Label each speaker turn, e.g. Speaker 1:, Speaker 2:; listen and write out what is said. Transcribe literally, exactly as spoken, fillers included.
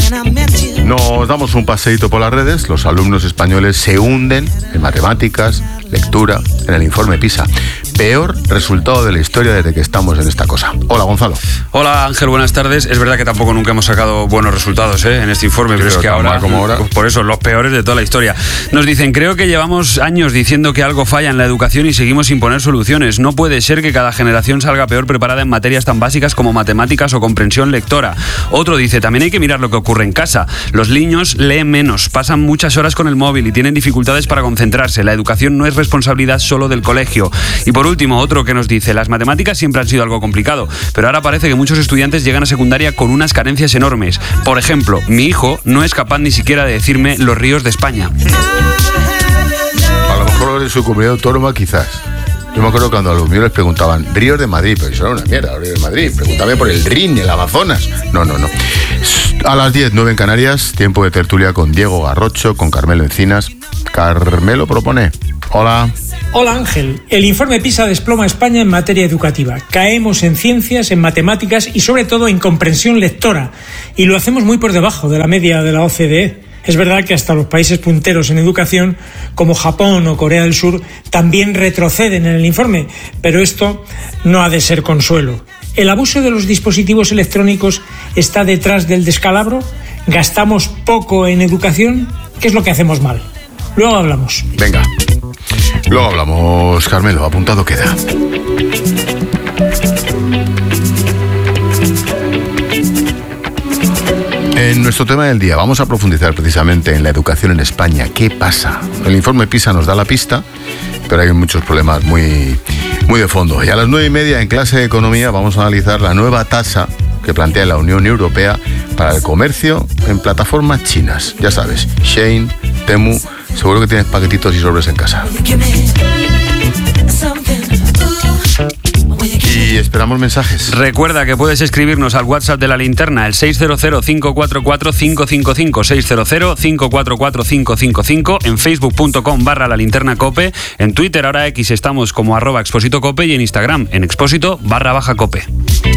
Speaker 1: Nos damos un paseíto por las redes. Los alumnos españoles se hunden en matemáticas, lectura, en el informe PISA. Peor resultado de la historia desde que estamos en esta cosa. Hola, Gonzalo.
Speaker 2: Hola, Ángel, buenas tardes. Es verdad que tampoco nunca hemos sacado buenos resultados ¿eh? en este informe, pero, pero es que ahora,
Speaker 1: como ahora,
Speaker 2: por eso, los peores de toda la historia. Nos dicen, creo que llevamos años diciendo que algo falla en la educación y seguimos sin poner soluciones. No puede ser que cada generación salga peor preparada en materias tan básicas como matemáticas o comprensión lectora. Otro dice, también hay que mirar lo que ocurre en casa. Los niños leen menos, pasan muchas horas con el móvil y tienen dificultades para concentrarse. La educación no es responsabilidad solo del colegio. Y por último, otro que nos dice, las matemáticas siempre han sido algo complicado, pero ahora parece que muchos estudiantes llegan a secundaria con unas carencias enormes. Por ejemplo, mi hijo no es capaz ni siquiera de decirme los ríos de España.
Speaker 1: A lo mejor en su comunidad autónoma quizás. Yo me acuerdo cuando a los míos les preguntaban ríos de Madrid, pero eso era una mierda, ríos de Madrid. Pregúntame por el Rin, el Amazonas. No, no, no. A las diez, nueve en Canarias, tiempo de tertulia con Diego Garrocho, con Carmelo Encinas. Carmelo propone. Hola.
Speaker 3: Hola, Ángel. El informe PISA desploma a España en materia educativa. Caemos en ciencias, en matemáticas y sobre todo en comprensión lectora. Y lo hacemos muy por debajo de la media de la O C D E. Es verdad que hasta los países punteros en educación, como Japón o Corea del Sur, también retroceden en el informe, pero esto no ha de ser consuelo. ¿El abuso de los dispositivos electrónicos está detrás del descalabro? ¿Gastamos poco en educación? ¿Qué es lo que hacemos mal? Luego hablamos.
Speaker 1: Venga, luego hablamos, Carmelo, apuntado queda. En nuestro tema del día vamos a profundizar precisamente en la educación en España. ¿Qué pasa? El informe PISA nos da la pista, pero hay muchos problemas muy, muy de fondo. Y a las nueve y media en clase de economía vamos a analizar la nueva tasa que plantea la Unión Europea para el comercio en plataformas chinas. Ya sabes, Shein, Temu, seguro que tienes paquetitos y sobres en casa. Y esperamos mensajes.
Speaker 2: Recuerda que puedes escribirnos al WhatsApp de La Linterna, el seis cero cero, cinco cuatro cuatro, cinco cinco cinco, seis cero cero, cinco cuatro cuatro, cinco cinco cinco, en facebook punto com barra La Linterna Cope, en Twitter, ahora X, estamos como arroba Expósito Cope y en Instagram, en Expósito barra baja Cope.